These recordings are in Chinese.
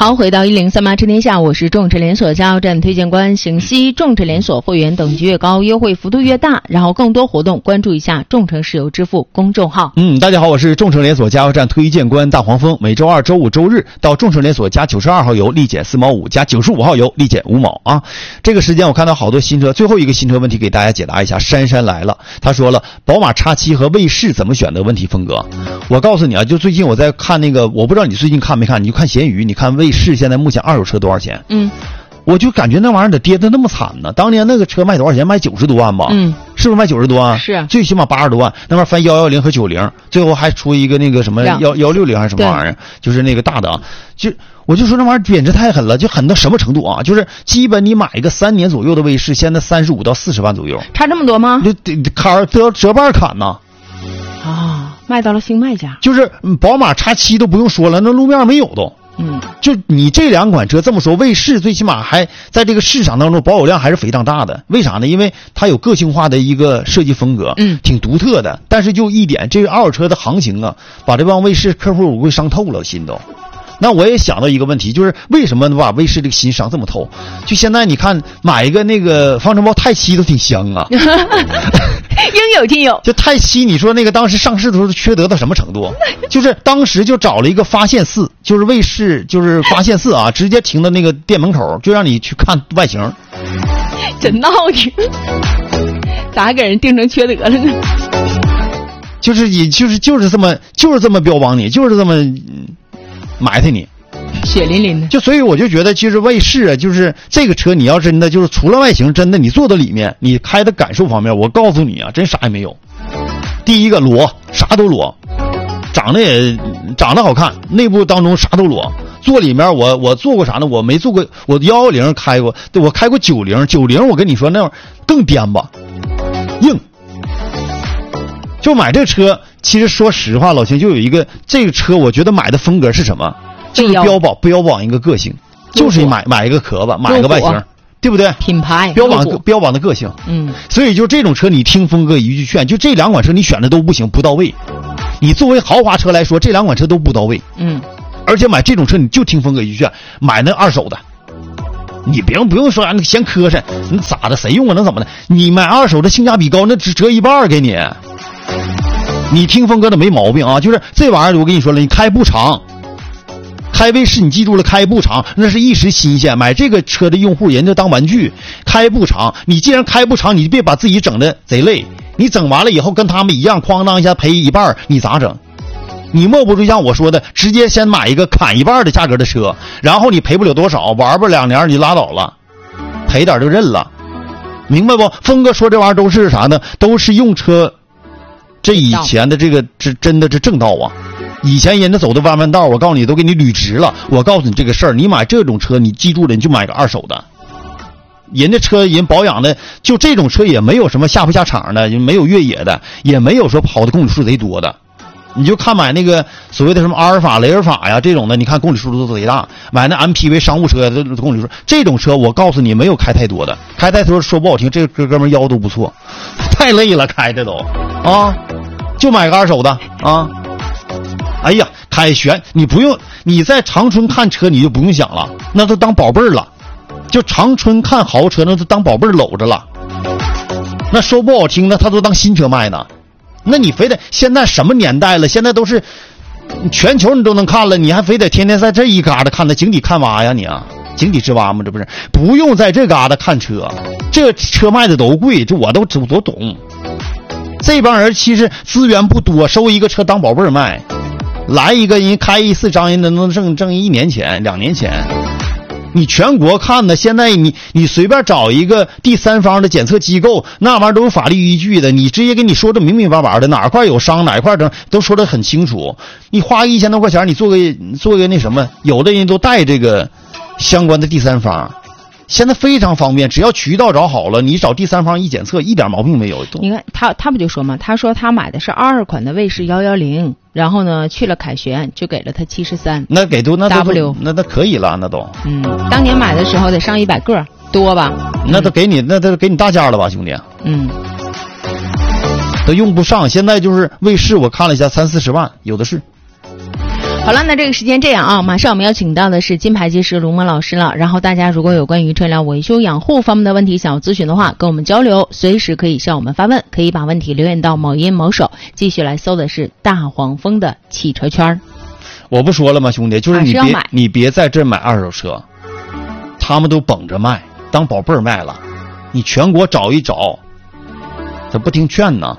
好，回到1038吃天下，我是众志连锁加油站推荐官邢西。众志连锁会员等级越高，优惠幅度越大，然后更多活动关注一下众诚石油支付公众号。 大家好，我是众诚连锁加油站推荐官大黄蜂。每周二、周五、周日到众诚连锁加92号油立减4毛5，加95号油立减5毛啊。这个时间我看到好多新车，最后一个新车问题给大家解答一下。珊珊来了，他说了宝马 X7 和卫士怎么选的问题风格。我告诉你啊，就最近我在看那个，我不知道你最近看没看，你就看闲鱼，你看卫士现在目前二手车多少钱？我就感觉那玩意儿咋跌得那么惨呢？当年那个车卖多少钱？卖90多万吧？是不是卖90多万？ 是， 最起码80多万。那玩意儿翻110和90，最后还出一个那个什么160还是什么玩意儿？就是那个大的啊。我就说那玩意儿贬值太狠了，就狠到什么程度啊？就是基本你买一个3年左右的卫士，现在35到40万左右。 差这么多吗？ 就坎得折半砍呐！ 啊，卖到了新卖家。 就是宝马 X7 都不用说了，那路面没有都。就你这两款车这么说，卫士最起码还在这个市场当中保有量还是非常大的。为啥呢？因为它有个性化的一个设计风格，挺独特的。但是就一点，这个二手车的行情啊，把这帮卫士客户我会伤透了心都。那我也想到一个问题，就是为什么把卫士这个心伤这么透？就现在你看买一个那个方程包泰7都挺香啊。 应有尽有。 就泰7，你说那个当时上市的时候缺德到什么程度？就是当时就找了一个发现4，就是卫士，就是发现4啊，直接停到那个店门口，就让你去看外形。 真闹挺，咋给人定成缺德了呢？ 就是这么标榜你，就是这么埋汰你。 血淋淋的。 就所以我就觉得，其实卫士啊，就是这个车，你要真的就是除了外形，真的你坐到里面，你开的感受方面，我告诉你啊，真啥也没有。第一个裸，啥都裸，长得好看，内部当中啥都裸。坐里面我坐过啥呢？我没坐过，我110开过，对，我开过90，我跟你说那会儿更颠吧，硬。就买这车，其实说实话，老秦就有一个这个车，我觉得买的风格是什么？就是标榜一个个性，就是买一个壳子，买一个外形，对不对？ 品牌标榜的个性。所以就这种车，你听峰哥一句劝，就这两款车你选的都不行，不到位。你作为豪华车来说，这两款车都不到位。而且买这种车，你就听峰哥一句劝，买那二手的。你不用说那嫌磕碜，你咋的？谁用啊？能怎么的？你买二手的性价比高，那只折一半给你。你听峰哥的没毛病啊，就是这玩意儿，我跟你说了，你开不长。开卫士你记住了，开不长，那是一时新鲜。买这个车的用户人家当玩具，开不长。你既然开不长，你就别把自己整得贼累。你整完了以后跟他们一样，哐当一下赔一半，你咋整？你莫不就像我说的，直接先买一个砍一半的价格的车，然后你赔不了多少，玩吧2年你拉倒了，赔点就认了，明白不？峰哥说这玩意儿都是啥呢？都是用车，这以前的这个真的是正道啊。以前人家走的弯道，我告诉你都给你捋直了。我告诉你这个事儿，你买这种车，你记住了，你就买个二手的。人家车人保养的，就这种车也没有什么下不下场的，也没有越野的，也没有说跑的公里数贼多的。你就看买那个所谓的什么阿尔法、雷尔法呀这种的，你看公里数都贼大。买那 MPV 商务车的公里数，这种车我告诉你没有开太多的，开太多说不好听，这个哥们腰都不错，太累了开的都啊，就买个二手的啊。哎呀，凯旋，你不用，你在长春看车你就不用想了，那都当宝贝儿了。就长春看豪车那都当宝贝儿搂着了。那说不好听呢，他都当新车卖呢。那你非得现在什么年代了？现在都是全球你都能看了，你还非得天天在这一嘎达看的井底看蛙呀你啊？井底之蛙吗？这不是？不用在这嘎达看车，这车卖的都贵，这我都懂。这帮人其实资源不多，收一个车当宝贝儿卖。来一个人开一次张人能挣1年钱2年钱。你全国看的，现在你随便找一个第三方的检测机构，那玩意儿都有法律依据的，你直接跟你说的明明白白的，哪块有伤哪块都说得很清楚。你花1000多块钱，你做个那什么，有的人都带这个相关的第三方。现在非常方便，只要渠道找好了，你找第三方一检测，一点毛病没有。 你看他不就说嘛，他说他买的是22款的卫士110，然后呢去了凯旋就给了他73， 那给多那 W 那可以了，那都当年买的时候得上100个多吧？ 那都给你大价了吧，兄弟？都用不上。现在就是卫士，我看了一下30-40万，有的是。 好了，那这个时间这样啊，马上我们要请到的是金牌技师卢萌老师了。然后大家如果有关于车辆维修养护方面的问题想要咨询的话，跟我们交流，随时可以向我们发问，可以把问题留言到某音某手，继续来搜的是大黄蜂的汽车圈。 我不说了吗，兄弟，就是你别在这买二手车，他们都绷着卖，当宝贝儿卖了，你全国找一找，他不听劝呢。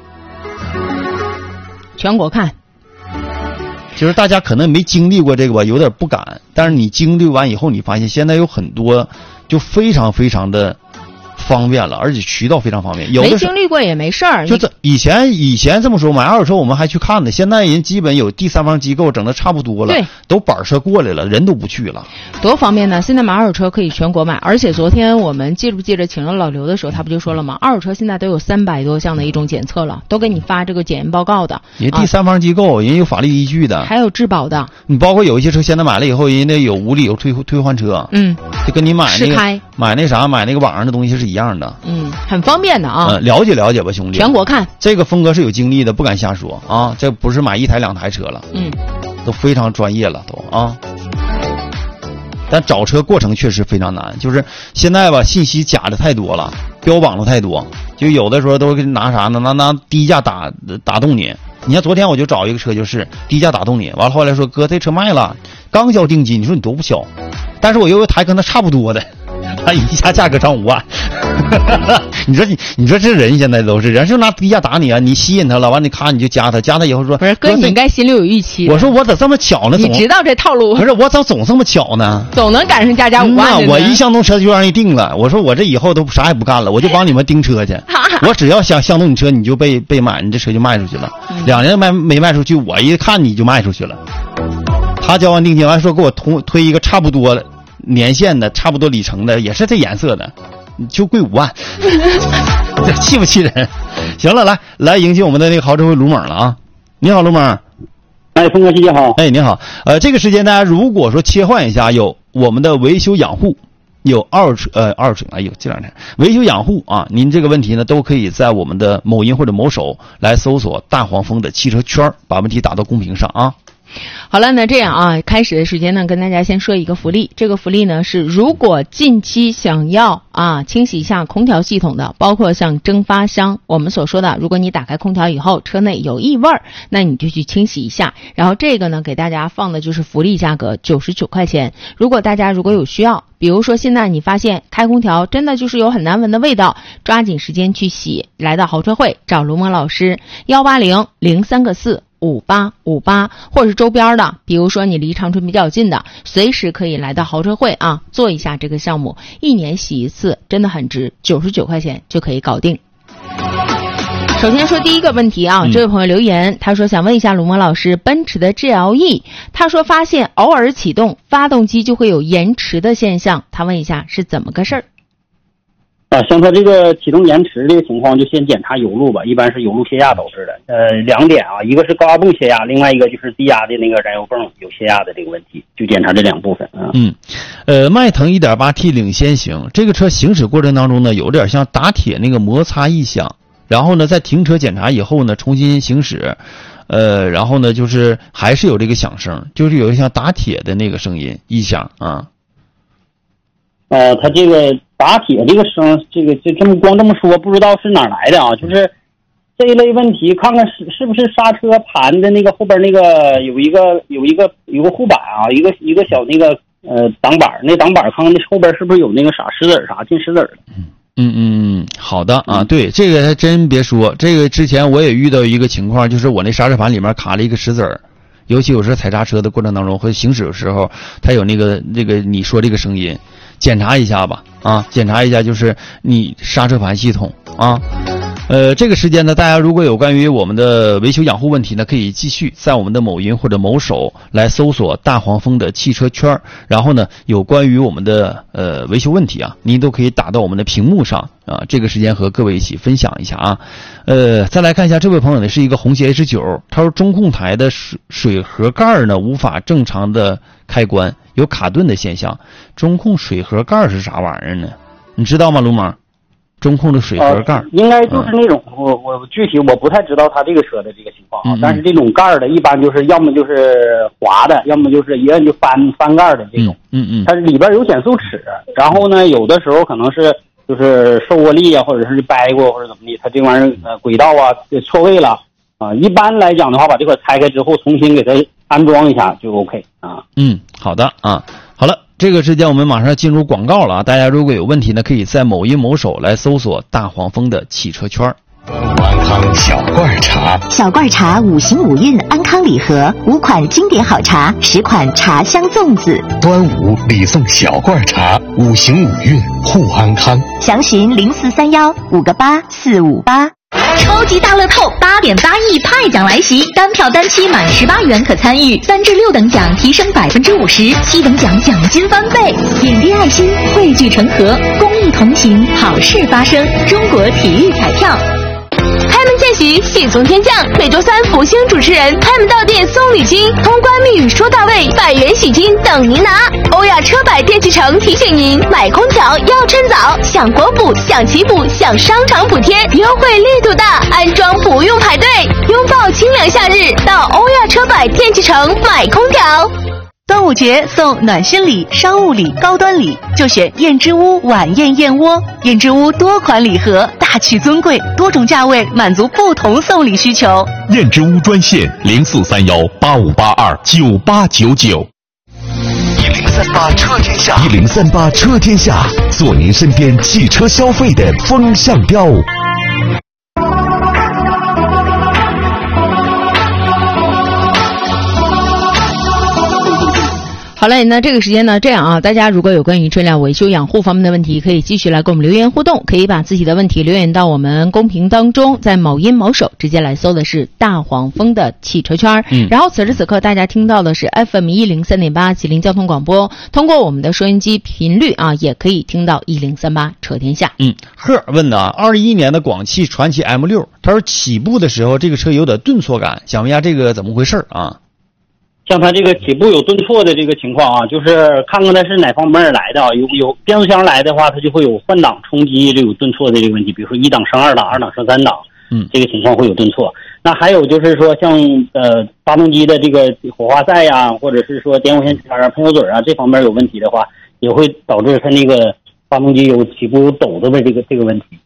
全国看。 就是大家可能没经历过这个吧，有点不敢，但是你经历完以后，你发现现在有很多就非常非常的方便了，而且渠道非常方便。有的没经历过也没事儿。 就以前这么说，买二手车我们还去看呢，现在人基本有第三方机构整的差不多了， 对， 都板车过来了，人都不去了， 多方便呢！现在买二手车可以全国买，而且昨天我们记不记得请了老刘的时候，他不就说了吗？二手车现在都有300多项的一种检测了，都给你发这个检验报告的。 人第三方机构，人有法律依据的， 还有质保的。 你包括有一些车现在买了以后，人家有无理由退换车，就跟你买那个网上的东西是一样的， 很方便的啊。 了解了解吧，兄弟。 全国看这个峰哥是有经历的，不敢瞎说啊，这不是买1台2台车了，都非常专业了都啊。但找车过程确实非常难，就是现在吧，信息假的太多了，标榜的太多，就有的时候都拿啥呢？拿低价打动你。你看昨天我就找一个车，就是低价打动你，完了后来说哥这车卖了，刚交定金，你说你多不小，但是我有一台跟他差不多的，他一下价格涨5万。你说这人现在都是人就拿低价打你啊，你吸引他了，完你咔你就加他以后说不是哥，你应该心里有预期。 我说我咋这么巧呢？ 你知道这套路？ 不是我咋总这么巧呢？ 总能赶上加5万。 我一向动车就让人定了，我说我这以后都啥也不干了，我就帮你们盯车去。我只要想相中你车，你就被买，你这车就卖出去了。2年没卖出去，我一看你就卖出去了。他交完定金完说给我推一个差不多年限的、差不多里程的，也是这颜色的。就贵5万，这气不气人？行了，来迎接我们的那个豪车会卢猛了啊！你好，卢猛。 哎，峰哥，谢谢好。 哎，你好。这个时间大家如果说切换一下，有我们的维修养护，有二手，哎呦，这2天维修养护啊，您这个问题呢都可以在我们的某音或者某手来搜索大黄蜂的汽车圈，把问题打到公屏上啊。 好了，那这样啊，开始的时间呢，跟大家先说一个福利。这个福利呢是，如果近期想要清洗一下空调系统的，包括像蒸发箱，我们所说的，如果你打开空调以后车内有异味，那你就去清洗一下。然后这个呢，给大家放的就是福利价格99块钱。如果大家有需要，比如说现在你发现开空调真的就是有很难闻的味道，抓紧时间去洗，来到豪车会找卢萌老师180-03-45858，或者是周边的，比如说你离长春比较近的，随时可以来到豪车会做一下这个项目，1年洗一次，真的很值，99块钱就可以搞定。首先说第一个问题这位朋友留言，他说想问一下卢萌老师，奔驰的 GLE， 他说发现偶尔启动发动机就会有延迟的现象，他问一下是怎么个事儿？ 像它这个启动延迟这个情况，就先检查油路吧，一般是油路泄压导致的。2点一个是高压泵泄压，另外一个就是低压的那个燃油泵有泄压的这个问题，就检查这2部分迈腾 1.8T 领先型，这个车行驶过程当中呢，有点像打铁那个摩擦异响，然后呢在停车检查以后呢重新行驶，然后呢就是还是有这个响声，就是有一像打铁的那个声音异响它这个打铁这个声，这么光这么说，不知道是哪来的就是这一类问题，看看是不是刹车盘的那个后边那个有一个护板一个小那个挡板，那挡板看看那后边是不是有那个石子啥进石子的。 好的对，这个还真别说，这个之前我也遇到一个情况，就是我那刹车盘里面卡了一个石子儿，尤其有时候踩刹车的过程当中和行驶的时候，它有那个你说这个声音，检查一下吧检查一下就是你刹车盘系统这个时间呢，大家如果有关于我们的维修养护问题呢，可以继续在我们的某音或者某手来搜索大黄蜂的汽车圈，然后呢有关于我们的维修问题您都可以打到我们的屏幕上这个时间和各位一起分享一下再来看一下这位朋友呢是一个红旗 H9， 他说中控台的水盒盖呢无法正常的开关，有卡顿的现象。中控水盒盖是啥玩意儿呢？你知道吗，卢萌？ 中控的水盒盖应该就是那种我具体我不太知道他这个车的这个情况啊，但是这种盖的一般就是要么就是滑的，要么就是一摁就翻盖的这种。它里边有减速齿，然后呢有的时候可能是就是受过力啊，或者是掰过或者怎么地，它这玩意儿轨道啊错位了啊。一般来讲的话，把这块拆开之后重新给它安装一下就 OK 啊。 好的啊。好了，这个时间我们马上要进入广告了啊！大家如果有问题呢，可以在某音某手来搜索大黄蜂的汽车圈。 安康小罐茶， 小罐茶5行5韵安康礼盒，5款经典好茶，10款茶香粽子。 端午礼送小罐茶，5行5韵护安康。 详询0431-58458。 超级大乐透8.8亿派奖来袭，单票单期满18元可参与，3至6等奖提升50%，7等奖奖金翻倍。影帝爱心汇聚成河，公益同行，好事发生。中国体育彩票。 开门见喜，喜从天降。每周3福星主持人开门到店送礼金，通关密语说到位，100元喜金等您拿。欧亚车百电器城提醒您，买空调要趁早，享国补，享祈福，享商场补贴，优惠力度大，安装不用排队，拥抱清凉夏日，到欧亚车百电器城买空调。 端午节送暖心礼、商务礼、高端礼，就选燕之屋晚宴燕窝。燕之屋多款礼盒，大气尊贵，多种价位，满足不同送礼需求。 燕之屋专线043185829899。1038车天下，1038车天下，做您身边汽车消费的风向标。 好嘞，那这个时间呢，这样啊，大家如果有关于车辆维修养护方面的问题，可以继续来给我们留言互动，可以把自己的问题留言到我们公屏当中，在某音某手直接来搜的是大黄蜂的汽车圈。然后此时此刻大家听到的是 FM 103.8吉林交通广播，通过我们的收音机频率啊，也可以听到1038车天下。 贺问的啊，21年的广汽传祺 M6， 他说起步的时候这个车有点顿挫感，想问一下这个怎么回事啊？ 像它这个起步有顿挫的这个情况啊，就是看看它是哪方面来的啊。有变速箱来的话，它就会有换挡冲击，这有顿挫的这个问题。比如说1档升2档，2档升3档，这个情况会有顿挫。那还有就是说像发动机的这个火花塞呀，或者是说点火线圈啊、喷油嘴啊这方面有问题的话，也会导致它那个发动机有起步有抖的这个问题